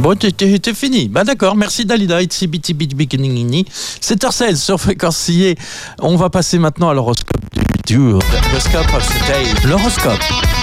Bon, t'es fini. Bah d'accord, merci Dalida. 7h16 sur Fréquencier. On va passer maintenant à l'horoscope du jour. L'horoscope of the day. L'horoscope.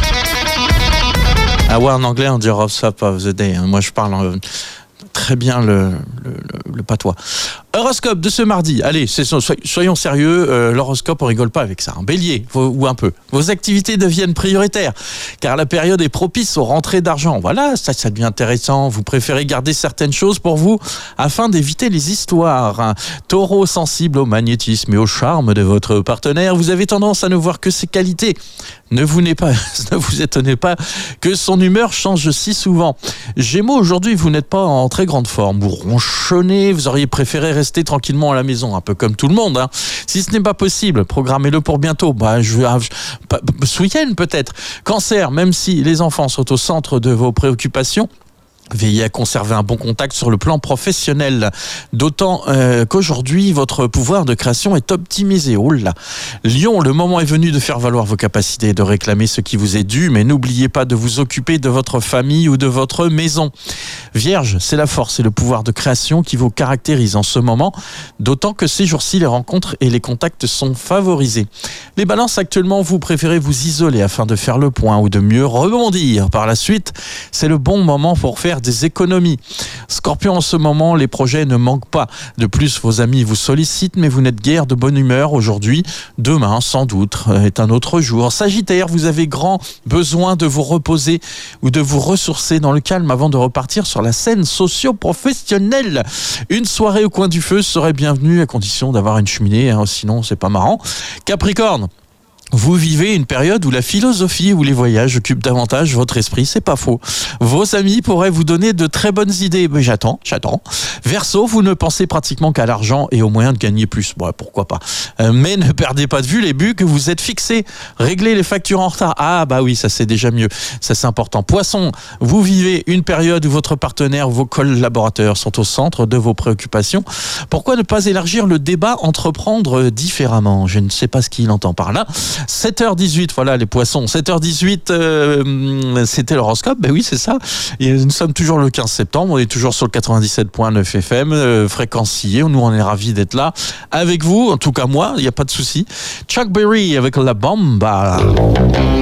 Ah ouais, en anglais on dit horoscope of the day. Moi je parle très bien le patois. Horoscope de ce mardi. Allez, soyons sérieux, l'horoscope, on rigole pas avec ça. Bélier, ou un peu. Vos activités deviennent prioritaires, car la période est propice aux rentrées d'argent. Voilà, ça devient intéressant. Vous préférez garder certaines choses pour vous, afin d'éviter les histoires. Taureau, sensible au magnétisme et au charme de votre partenaire, vous avez tendance à ne voir que ses qualités. Ne vous étonnez pas que son humeur change si souvent. Gémeaux, aujourd'hui, vous n'êtes pas en très grande forme. Vous ronchonnez, vous auriez préféré rester tranquillement à la maison, un peu comme tout le monde. Si ce n'est pas possible, programmez-le pour bientôt. Ce week-end peut-être. Cancer, même si les enfants sont au centre de vos préoccupations, veillez à conserver un bon contact sur le plan professionnel, d'autant qu'aujourd'hui, votre pouvoir de création est optimisé. Oh là. Lion, le moment est venu de faire valoir vos capacités et de réclamer ce qui vous est dû, mais n'oubliez pas de vous occuper de votre famille ou de votre maison. Vierge, c'est la force et le pouvoir de création qui vous caractérise en ce moment, d'autant que ces jours-ci, les rencontres et les contacts sont favorisés. Les balances, actuellement, vous préférez vous isoler afin de faire le point ou de mieux rebondir. Par la suite, c'est le bon moment pour faire des économies. Scorpion, en ce moment, les projets ne manquent pas. De plus, vos amis vous sollicitent, mais vous n'êtes guère de bonne humeur aujourd'hui. Demain, sans doute, est un autre jour. Sagittaire, vous avez grand besoin de vous reposer ou de vous ressourcer dans le calme avant de repartir sur la scène socio-professionnelle. Une soirée au coin du feu serait bienvenue à condition d'avoir une cheminée, sinon c'est pas marrant. Capricorne, vous vivez une période où la philosophie ou les voyages occupent davantage votre esprit, c'est pas faux. Vos amis pourraient vous donner de très bonnes idées, mais j'attends. Verseau, vous ne pensez pratiquement qu'à l'argent et aux moyens de gagner plus. Bon, pourquoi pas. Mais ne perdez pas de vue les buts que vous êtes fixés. Réglez les factures en retard. Ah bah oui, ça c'est déjà mieux. Ça c'est important. Poisson, vous vivez une période où votre partenaire ou vos collaborateurs sont au centre de vos préoccupations. Pourquoi ne pas élargir le débat, entreprendre différemment? Je ne sais pas ce qu'il entend par là. 7h18, voilà les poissons. 7h18, c'était l'horoscope. Ben oui, c'est ça. Et nous sommes toujours le 15 septembre. On est toujours sur le 97.9 FM, Fréquencier. Nous, on est ravis d'être là avec vous. En tout cas, moi, il n'y a pas de souci. Chuck Berry avec La Bamba.